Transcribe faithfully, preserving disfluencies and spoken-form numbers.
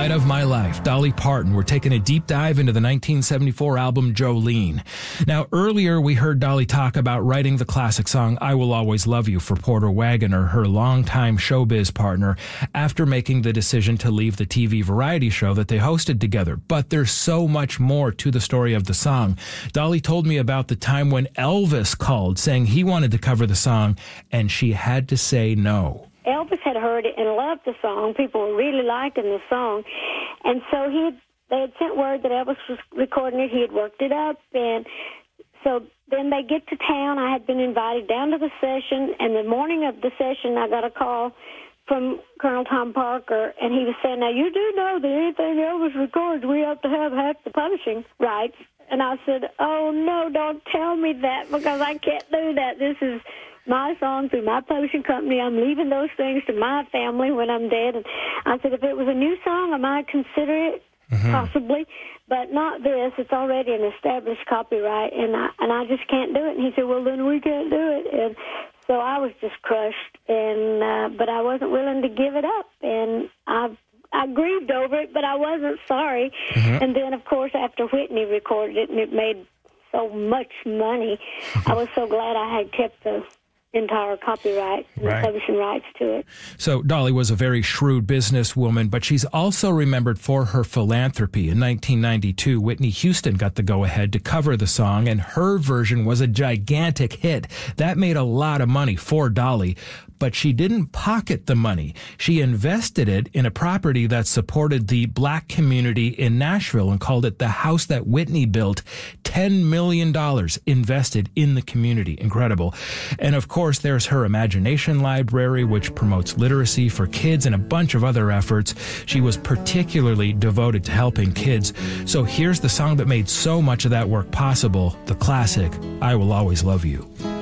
Light of My Life, Dolly Parton. We're taking a deep dive into the nineteen seventy-four album Jolene. Now, earlier we heard Dolly talk about writing the classic song I Will Always Love You for Porter Wagoner, her longtime showbiz partner, after making the decision to leave the T V variety show that they hosted together. But there's so much more to the story of the song. Dolly told me about the time when Elvis called saying he wanted to cover the song, and she had to say no. Elvis had heard it and loved the song. People were really liking the song. And so he had, they had sent word that Elvis was recording it. He had worked it up. And so then they get to town. I had been invited down to the session. And the morning of the session, I got a call from Colonel Tom Parker. And he was saying, now, you do know that anything Elvis records, we have to have half the publishing rights. And I said, oh, no, don't tell me that, because I can't do that. This is my song through my publishing company. I'm leaving those things to my family when I'm dead. And I said, if it was a new song, I might consider it, mm-hmm. possibly, but not this. It's already an established copyright, and I, and I just can't do it. And he said, well, then we can't do it. And so I was just crushed, and uh, but I wasn't willing to give it up. And I I grieved over it, but I wasn't sorry. Mm-hmm. And then, of course, after Whitney recorded it, and it made so much money, I was so glad I had kept the entire copyright and right. publishing rights to it. So Dolly was a very shrewd businesswoman, but she's also remembered for her philanthropy. In nineteen ninety-two, Whitney Houston got the go-ahead to cover the song, and her version was a gigantic hit. That made a lot of money for Dolly, but she didn't pocket the money. She invested it in a property that supported the black community in Nashville and called it the house that Whitney built. ten million dollars invested in the community. Incredible. And of course, there's her Imagination Library, which promotes literacy for kids, and a bunch of other efforts. She was particularly devoted to helping kids. So here's the song that made so much of that work possible, the classic, I Will Always Love You.